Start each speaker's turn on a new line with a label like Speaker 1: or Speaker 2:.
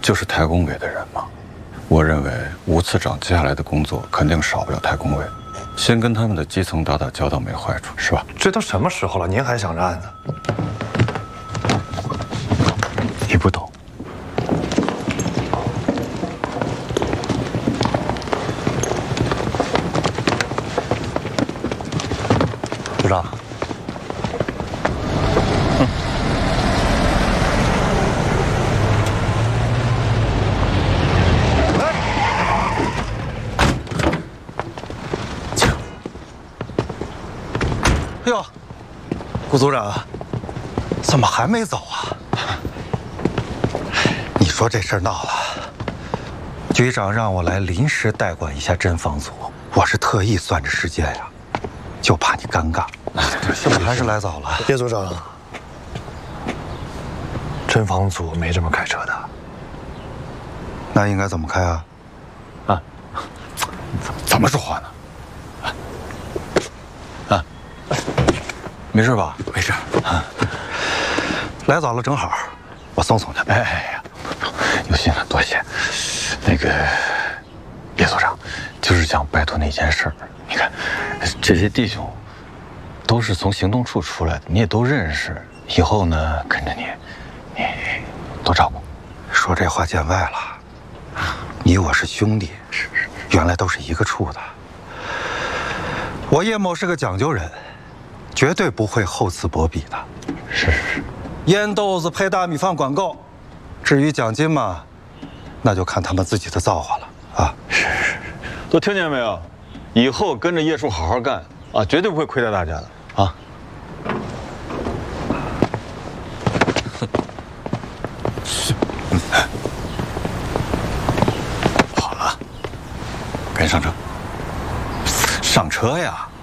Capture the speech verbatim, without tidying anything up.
Speaker 1: 就是台工委的人嘛。我认为吴次长接下来的工作肯定少不了台工委，先跟他们的基层打打交道没坏处，是吧？
Speaker 2: 这都什么时候了，您还想着案子？
Speaker 1: 你不懂。
Speaker 2: 组长。
Speaker 3: 哎呦，顾组长，怎么还没走啊？你说这事儿闹了，局长让我来临时代管一下侦防组，我是特意算着时间呀，就怕你尴尬。怎么还是来早了？
Speaker 2: 叶组长，侦防组没这么开车的。
Speaker 3: 那应该怎么开啊？
Speaker 1: 啊？怎么说话呢？ 没事吧？没事。啊，
Speaker 3: 来早了正好，我送送他。
Speaker 1: 哎呀，有心了，多谢。那个叶组长，就是想拜托那件事儿。你看，这些弟兄都是从行动处出来的，你也都认识。以后呢，跟着你，你多照顾。
Speaker 3: 说这话见外了，你我是兄弟，原来都是一个处的。我叶某是个讲究人。 绝对不会厚此薄彼的。
Speaker 1: 是是是，
Speaker 3: 烟豆子配大米饭管够，至于奖金嘛，那就看他们自己的造化了啊！
Speaker 1: 是是是，都听见没有？以后跟着叶叔好好干啊，绝对不会亏待大家的啊！好了，赶紧上车。上车呀！